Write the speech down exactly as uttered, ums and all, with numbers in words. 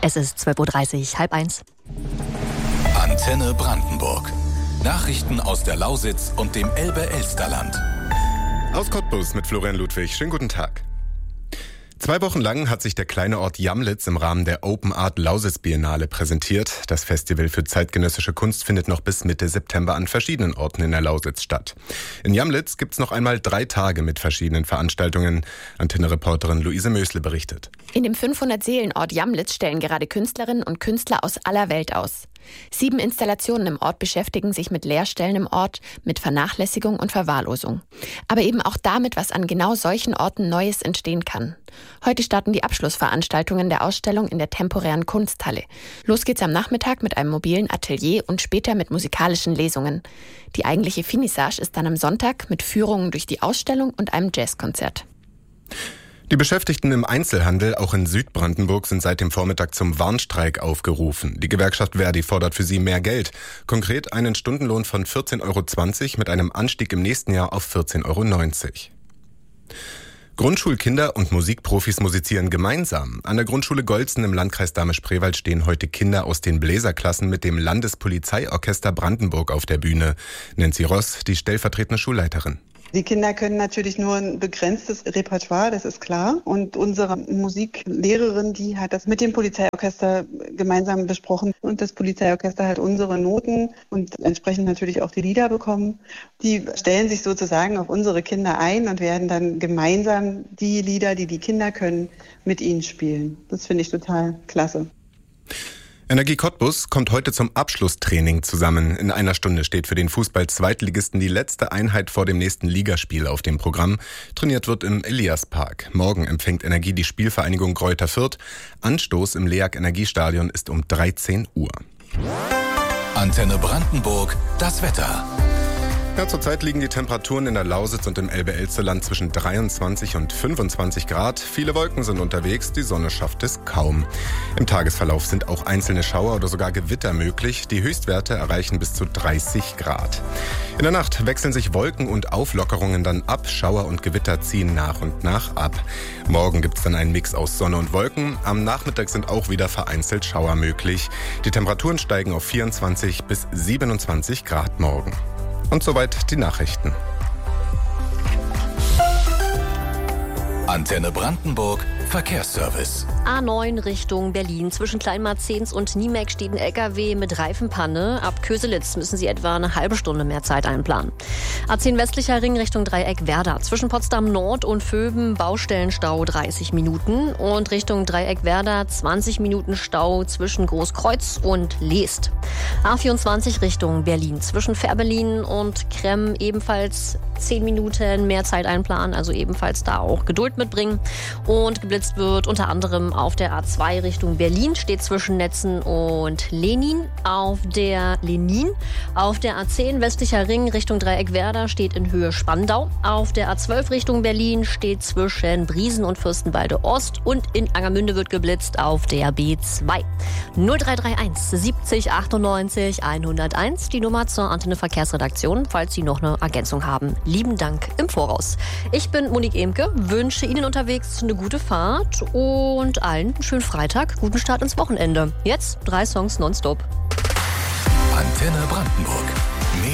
Es ist zwölf Uhr dreißig, halb eins. Antenne Brandenburg. Nachrichten aus der Lausitz und dem Elbe-Elsterland. Aus Cottbus mit Florian Ludwig. Schönen guten Tag. Zwei Wochen lang hat sich der kleine Ort Jamlitz im Rahmen der Open Art Lausitz Biennale präsentiert. Das Festival für zeitgenössische Kunst findet noch bis Mitte September an verschiedenen Orten in der Lausitz statt. In Jamlitz gibt's noch einmal drei Tage mit verschiedenen Veranstaltungen. Antenne-Reporterin Luise Mösle berichtet. In dem fünfhundert-Seelen-Ort Jamlitz stellen gerade Künstlerinnen und Künstler aus aller Welt aus. Sieben Installationen im Ort beschäftigen sich mit Leerstellen im Ort, mit Vernachlässigung und Verwahrlosung. Aber eben auch damit, was an genau solchen Orten Neues entstehen kann. Heute starten die Abschlussveranstaltungen der Ausstellung in der temporären Kunsthalle. Los geht's am Nachmittag mit einem mobilen Atelier und später mit musikalischen Lesungen. Die eigentliche Finissage ist dann am Sonntag mit Führungen durch die Ausstellung und einem Jazzkonzert. Die Beschäftigten im Einzelhandel, auch in Südbrandenburg, sind seit dem Vormittag zum Warnstreik aufgerufen. Die Gewerkschaft Verdi fordert für sie mehr Geld. Konkret einen Stundenlohn von vierzehn Euro zwanzig mit einem Anstieg im nächsten Jahr auf vierzehn Euro neunzig. Grundschulkinder und Musikprofis musizieren gemeinsam. An der Grundschule Golzen im Landkreis Dahme-Spreewald stehen heute Kinder aus den Bläserklassen mit dem Landespolizeiorchester Brandenburg auf der Bühne. Nancy Ross, die stellvertretende Schulleiterin. Die Kinder können natürlich nur ein begrenztes Repertoire, das ist klar. Und unsere Musiklehrerin, die hat das mit dem Polizeiorchester gemeinsam besprochen. Und das Polizeiorchester hat unsere Noten und entsprechend natürlich auch die Lieder bekommen. Die stellen sich sozusagen auf unsere Kinder ein und werden dann gemeinsam die Lieder, die die Kinder können, mit ihnen spielen. Das finde ich total klasse. Energie Cottbus kommt heute zum Abschlusstraining zusammen. In einer Stunde steht für den Fußball-Zweitligisten die letzte Einheit vor dem nächsten Ligaspiel auf dem Programm. Trainiert wird im Eliaspark. Morgen empfängt Energie die Spielvereinigung Greuther Fürth. Anstoß im Leag Energiestadion ist um dreizehn Uhr. Antenne Brandenburg, das Wetter. Ja, zurzeit liegen die Temperaturen in der Lausitz und im Elbe-Elsterland zwischen dreiundzwanzig und fünfundzwanzig Grad. Viele Wolken sind unterwegs, die Sonne schafft es kaum. Im Tagesverlauf sind auch einzelne Schauer oder sogar Gewitter möglich. Die Höchstwerte erreichen bis zu dreißig Grad. In der Nacht wechseln sich Wolken und Auflockerungen dann ab. Schauer und Gewitter ziehen nach und nach ab. Morgen gibt es dann einen Mix aus Sonne und Wolken. Am Nachmittag sind auch wieder vereinzelt Schauer möglich. Die Temperaturen steigen auf vierundzwanzig bis siebenundzwanzig Grad morgen. Und soweit die Nachrichten. Antenne Brandenburg, Verkehrsservice. A neun Richtung Berlin. Zwischen Kleinmarzens und Niemek steht ein L K W mit Reifenpanne. Ab Köselitz müssen Sie etwa eine halbe Stunde mehr Zeit einplanen. A zehn westlicher Ring Richtung Dreieck Werder. Zwischen Potsdam Nord und Vöben Baustellenstau dreißig Minuten. Und Richtung Dreieck Werder zwanzig Minuten Stau zwischen Großkreuz und Leest. A vierundzwanzig Richtung Berlin. Zwischen Fährberlin und Kremm ebenfalls zehn Minuten mehr Zeit einplanen. Also ebenfalls da auch Geduld mitbringen. Und geblitzt wird unter anderem auf der A zwei Richtung Berlin, steht zwischen Netzen und Lenin. Auf der Lenin, auf der A zehn westlicher Ring Richtung Dreieck Werder steht in Höhe Spandau. Auf der A zwölf Richtung Berlin steht zwischen Briesen und Fürstenwalde Ost. Und in Angermünde wird geblitzt auf der B zwei. null drei drei eins siebzig achtundneunzig hunderteins, die Nummer zur Antenne Verkehrsredaktion, falls Sie noch eine Ergänzung haben. Lieben Dank im Voraus. Ich bin Monique Emke, wünsche Ihnen unterwegs eine gute Fahrt und allen einen schönen Freitag, guten Start ins Wochenende. Jetzt drei Songs nonstop. Antenne Brandenburg.